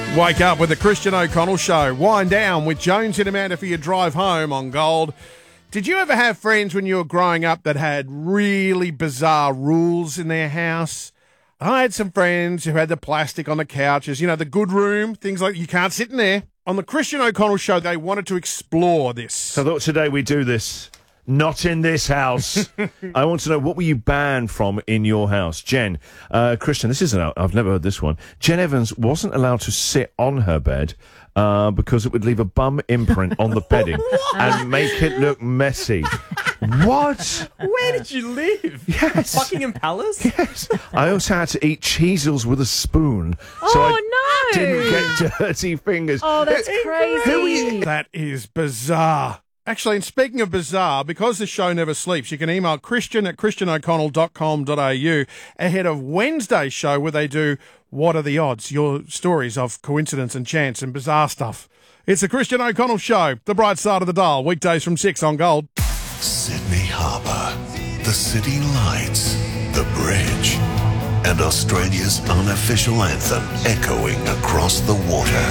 Wake up with the Christian O'Connell Show. Wind down with Jones and Amanda for your drive home on Gold. Did you ever have friends when you were growing up that had really bizarre rules in their house? I had some friends who had the plastic on the couches, the good room, things like you can't sit in there. On the Christian O'Connell Show, they wanted to explore this. So I thought today we do this. Not in this house. I want to know, what were you banned from in your house? Jen, Christian, this isn't, I've never heard this one. Jen Evans wasn't allowed to sit on her bed because it would leave a bum imprint on the bedding and make it look messy. What? Where did you live? Yes. Buckingham Palace? Yes. I also had to eat cheesels with a spoon. So I didn't get dirty fingers. Oh, that's crazy. That is bizarre. Actually, and speaking of bizarre, because the show never sleeps, you can email christian@christianoconnell.com.au ahead of Wednesday's show where they do What Are the Odds? Your stories of coincidence and chance and bizarre stuff. It's the Christian O'Connell Show, the bright side of the dial, weekdays from 6 on Gold. Sydney Harbour, the city lights, the bridge, and Australia's unofficial anthem echoing across the water.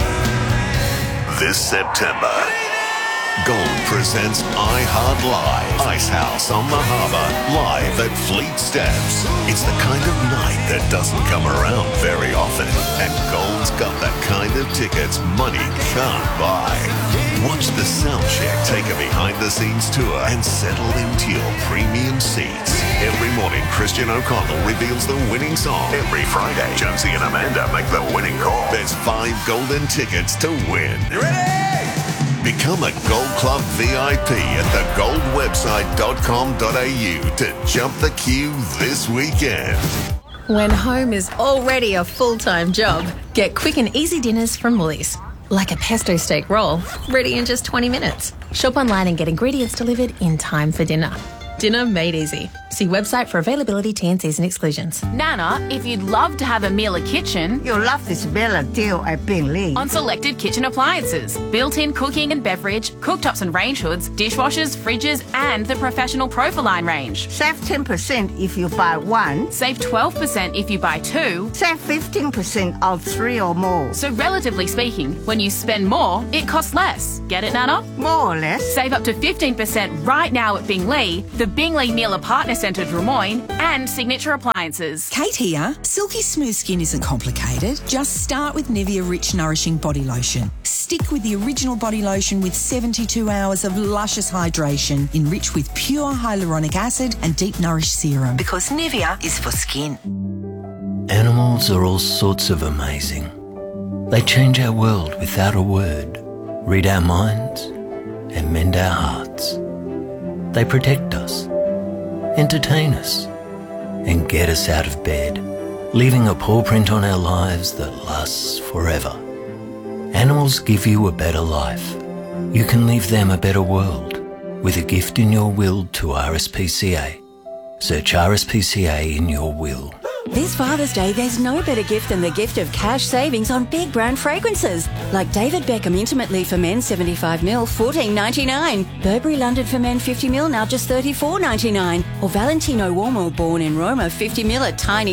This September, Gold presents iHeart Live, Icehouse on the Harbour, live at Fleet Steps. It's the kind of night that doesn't come around very often, and Gold's got the kind of tickets money can't buy. Watch the soundcheck take a behind-the-scenes tour and settle into your premium seats. Every morning, Christian O'Connell reveals the winning song. Every Friday, Jonesy and Amanda make the winning call. There's 5 golden tickets to win. You ready? Become a Gold Club VIP at thegoldwebsite.com.au to jump the queue this weekend. When home is already a full-time job, get quick and easy dinners from Woolies. Like a pesto steak roll, ready in just 20 minutes. Shop online and get ingredients delivered in time for dinner. Dinner made easy. See website for availability, T&Cs and exclusions. Nana, if you'd love to have a Miele kitchen, you'll love this Bella deal at Bingley. On selected kitchen appliances, built-in cooking and beverage, cooktops and range hoods, dishwashers, fridges, and the professional Profiline range. Save 10% if you buy one. Save 12% if you buy two. Save 15% on 3 or more. So relatively speaking, when you spend more, it costs less. Get it, Nana? More or less. Save up to 15% right now at Bingley, the Bingley Miele Partner Centre Drummoyne, and Signature Appliances. Kate here. Silky smooth skin isn't complicated. Just start with Nivea Rich Nourishing Body Lotion. Stick with the original body lotion with 72 hours of luscious hydration, enriched with pure hyaluronic acid and deep nourished serum. Because Nivea is for skin. Animals are all sorts of amazing. They change our world without a word, read our minds, and mend our hearts. They protect us, entertain us, and get us out of bed, leaving a paw print on our lives that lasts forever. Animals give you a better life. You can leave them a better world with a gift in your will to RSPCA. Search RSPCA in your will. This Father's Day, there's no better gift than the gift of cash savings on big brand fragrances. Like David Beckham Intimate Leave for Men 75ml, $14.99. Burberry London for Men 50ml, now just $34.99. Or Valentino Uomo Born in Roma 50ml at tiny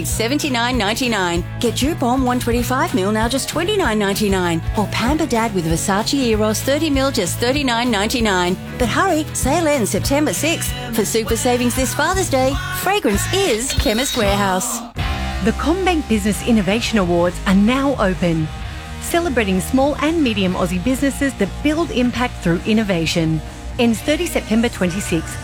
$79.99. Get Dupont 125ml, now just $29.99. Or Pamper Dad with Versace Eros 30ml, just $39.99. But hurry, sale ends September 6th. For super savings this Father's Day, fragrance is Chemist Warehouse. The CommBank Business Innovation Awards are now open, celebrating small and medium Aussie businesses that build impact through innovation. Ends 30 September 26.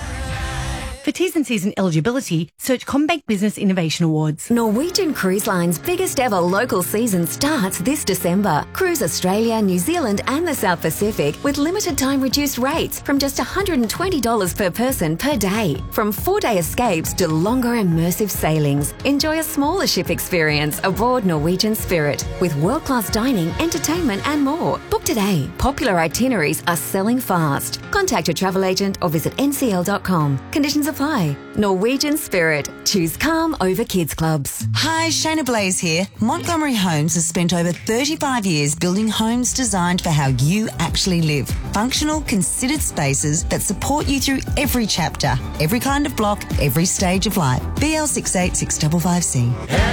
For T's and C's and eligibility, search CommBank Business Innovation Awards. Norwegian Cruise Line's biggest ever local season starts this December. Cruise Australia, New Zealand and the South Pacific with limited time reduced rates from just $120 per person per day. From 4-day escapes to longer immersive sailings. Enjoy a smaller ship experience aboard Norwegian Spirit with world-class dining, entertainment and more. Book today. Popular itineraries are selling fast. Contact your travel agent or visit ncl.com. Conditions apply. Norwegian Spirit. Choose calm over kids clubs. Hi, Shayna Blaze here. Montgomery Homes has spent over 35 years building homes designed for how you actually live. Functional, considered spaces that support you through every chapter, every kind of block, every stage of life. BL 68655C.